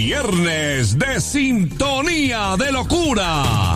Viernes de Sintonía de Locura.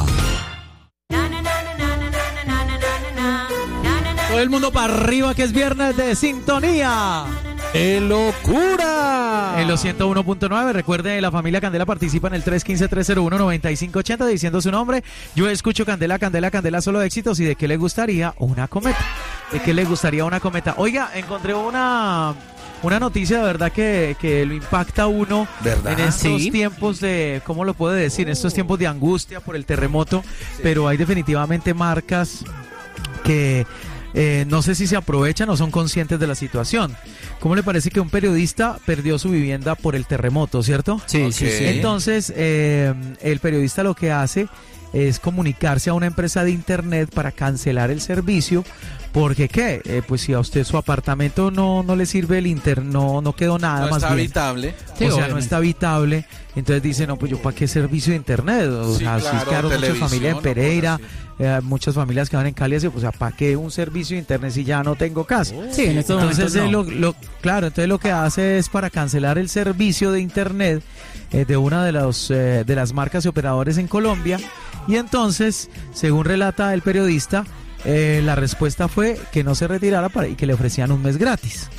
Todo el mundo para arriba, que es Viernes de Sintonía de Locura. En los 101.9, recuerde, la familia Candela participa en el 315-301-9580 diciendo su nombre. Yo escucho Candela, Candela, Candela, solo éxitos. ¿Y de qué le gustaría una cometa? ¿De qué le gustaría una cometa? Oiga, encontré una noticia de verdad que lo impacta a uno. ¿Verdad? En estos tiempos de, ¿cómo lo puede decir? En estos tiempos de angustia por el terremoto, pero hay definitivamente marcas que no sé si se aprovechan o son conscientes de la situación. ¿Cómo le parece que un periodista perdió su vivienda por el terremoto, cierto? Sí, okay. Sí. Entonces, el periodista lo que hace es comunicarse a una empresa de internet para cancelar el servicio. Porque ¿qué? Pues si a usted su apartamento no le sirve el internet, no quedó nada, no más está bien habitable. Sí, o sea, obviamente no está habitable. Entonces dice, no, pues yo para qué servicio de internet. O sí, sea, claro, si quedaron muchas familias en Pereira, muchas familias que van en Cali, o sea, ¿para qué un servicio de internet si ya no tengo casa? Sí, en estos entonces momentos no. Entonces lo que hace es para cancelar el servicio de internet de una de las marcas y operadores en Colombia. Y entonces, según relata el periodista, la respuesta fue que no se retirara y que le ofrecían un mes gratis.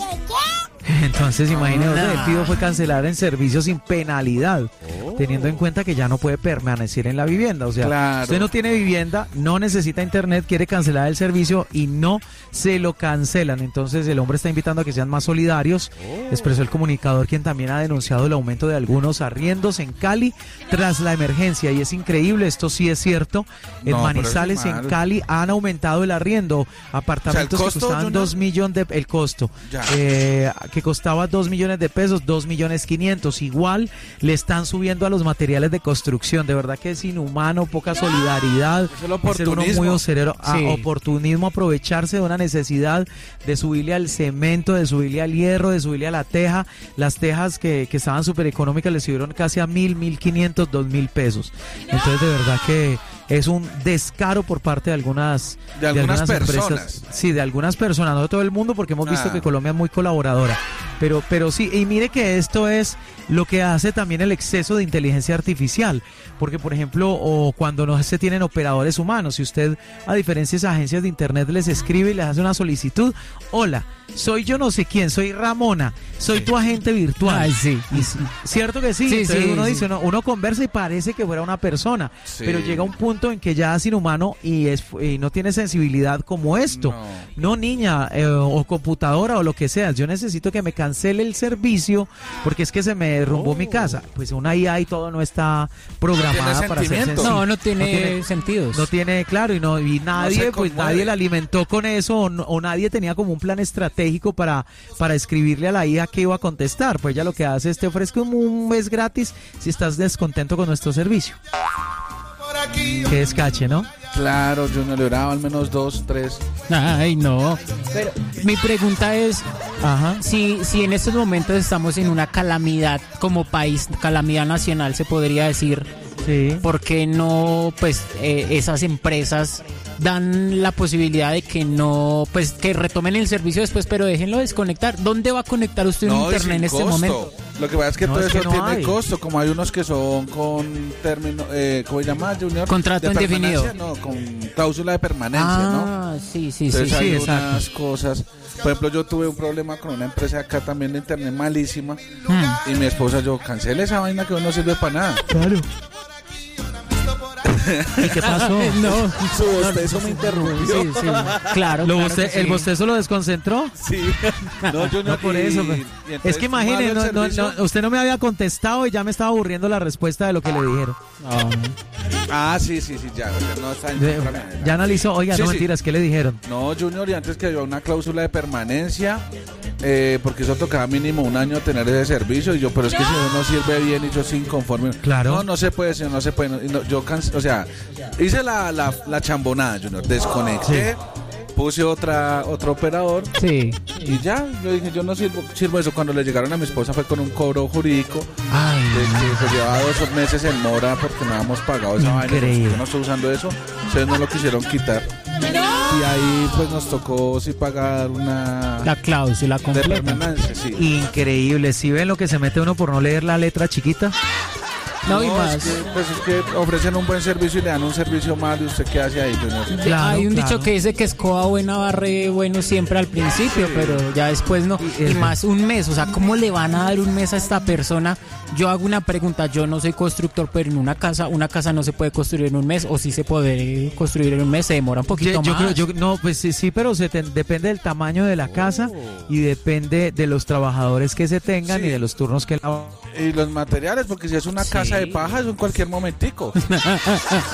Entonces, imagínese, el pido fue cancelar el servicio sin penalidad, teniendo en cuenta que ya no puede permanecer en la vivienda. O sea, claro, usted no tiene vivienda, no necesita internet, quiere cancelar el servicio y no se lo cancelan. Entonces, el hombre está invitando a que sean más solidarios. Expresó el comunicador, quien también ha denunciado el aumento de algunos arriendos en Cali tras la emergencia. Y es increíble, esto sí es cierto. En Manizales y en Cali han aumentado el arriendo. Apartamentos, o sea, que costaban 2 millones el costo. Que costaba 2 millones de pesos, 2.500.000. Igual le están subiendo a los materiales de construcción. De verdad que es inhumano, poca solidaridad. Ser uno muy ocerero, oportunismo, aprovecharse de una necesidad de subirle al cemento, de subirle al hierro, de subirle a la teja. Las tejas que estaban súper económicas le subieron casi a 1.500, 2.000 pesos. Entonces, de verdad que es un descaro por parte de algunas personas. Empresas. Sí, de algunas personas, no de todo el mundo, porque hemos visto que Colombia es muy colaboradora. Pero sí, y mire que esto es lo que hace también el exceso de inteligencia artificial. Porque, por ejemplo, o cuando no se tienen operadores humanos, si usted, a diferencia de esas agencias de internet, les escribe y les hace una solicitud: hola, soy yo no sé quién, soy Ramona, soy tu agente virtual. Ay, sí. ¿Cierto que sí? Sí, entonces sí, uno sí. dice, uno conversa y parece que fuera una persona, pero llega un punto en que ya es inhumano y no tiene sensibilidad como esto. No niña, o computadora o lo que sea, yo necesito que me cancele el servicio porque es que se me derrumbó mi casa. Pues una IA y todo no está programada para hacer sensible. No tiene sentidos. No tiene, claro, y nadie, pues nadie la alimentó con eso, o nadie tenía como un plan estratégico para escribirle a la IA que iba a contestar. Pues ella lo que hace es te ofrezco un mes gratis si estás descontento con nuestro servicio. Qué descache, ¿no? Claro, yo no le oraba al menos 2, 3. Ay, no. Pero mi pregunta es, si en estos momentos estamos en una calamidad como país, calamidad nacional, se podría decir, ¿por qué no, pues, esas empresas dan la posibilidad de que no, pues, que retomen el servicio después, pero déjenlo desconectar? ¿Dónde va a conectar usted un internet en este momento? Lo que pasa es que todo eso tiene costo, como hay unos que son con término, ¿cómo se llama, Junior? Contrato indefinido. No, con cláusula de permanencia, ¿no? Sí. Entonces hay unas cosas. Por ejemplo, yo tuve un problema con una empresa acá también de internet malísima, y mi esposa, yo cancele esa vaina que no sirve para nada. Claro. ¿Y qué pasó? No, su bostezo me interrumpió. Sí, claro. ¿El bostezo lo desconcentró? Sí. No, yo no. Por eso. Es que imagine, usted no me había contestado y ya me estaba aburriendo la respuesta de lo que le dijeron. Sí, ya no está en ya analizó, oiga, no mentiras, ¿qué le dijeron? No, Junior, y antes que había una cláusula de permanencia, porque eso tocaba mínimo un año tener ese servicio, y yo, pero es que si no sirve bien y yo sin conforme. Claro. No se puede, señor, no se puede. Yo o sea, hice la chambonada, Junior, desconecté, puse otro operador, y ya, yo dije, yo no sirvo eso. Cuando le llegaron a mi esposa fue con un cobro jurídico, que llevaba 2 meses en mora porque no habíamos pagado esa vaina. Yo no estoy usando eso, ustedes no lo quisieron quitar. Y ahí pues nos tocó sí pagar la cláusula completa. Sí. Increíble. ¿Sí ven lo que se mete uno por no leer la letra chiquita? No, y más. Es que ofrecen un buen servicio y le dan un servicio malo. ¿Y usted qué hace ahí? Claro, hay un dicho que dice que escoba buena barre bueno siempre al principio, pero ya después no. Y más un mes, o sea, ¿cómo le van a dar un mes a esta persona? Yo hago una pregunta, yo no soy constructor, pero en una casa no se puede construir en un mes, o sí se puede construir en un mes, se demora un poquito más. No, pues sí, pero depende del tamaño de la casa y depende de los trabajadores que se tengan y de los turnos que la... Y los materiales, porque si es una casa de paja, es en cualquier momentico.